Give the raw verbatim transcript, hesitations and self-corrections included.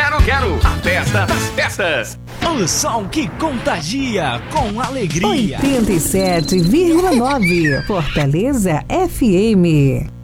quero, quero. A festa das festas. O som que contagia com alegria. oitenta e sete vírgula nove Fortaleza F M.